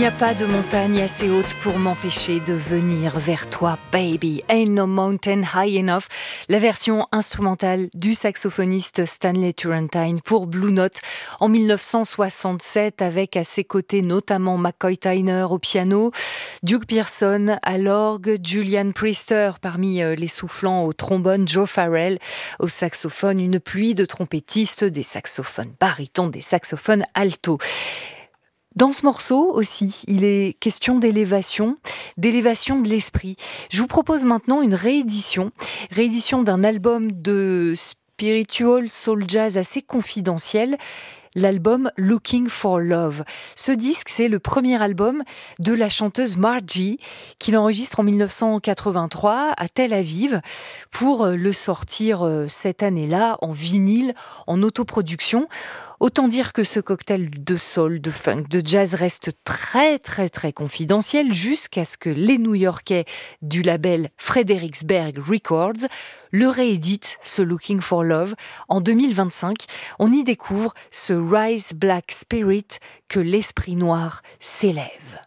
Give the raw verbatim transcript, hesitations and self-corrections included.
a pas de montagne assez haute pour m'empêcher de venir vers toi, baby. Ain't no mountain high enough. La version instrumentale du saxophoniste Stanley Turrentine pour Blue Note en dix-neuf cent soixante-sept, avec à ses côtés notamment McCoy Tyner au piano, Duke Pearson à l'orgue, Julian Priester parmi les soufflants au trombone, Joe Farrell au saxophone, une pluie de trompettistes, des saxophones barytons, des saxophones altos. Dans ce morceau aussi, il est question d'élévation, d'élévation de l'esprit. Je vous propose maintenant une réédition, réédition d'un album de spiritual soul jazz assez confidentiel, l'album Looking for Love. Ce disque, c'est le premier album de la chanteuse Margie, qu'il enregistre en dix-neuf cent quatre-vingt-trois à Tel Aviv, pour le sortir cette année-là en vinyle, en autoproduction. Autant dire que ce cocktail de soul, de funk, de jazz reste très très très confidentiel jusqu'à ce que les New-Yorkais du label Fredericksburg Records le rééditent, ce Looking for Love, en deux mille vingt-cinq. On y découvre ce Rise Black Spirit, que l'esprit noir s'élève.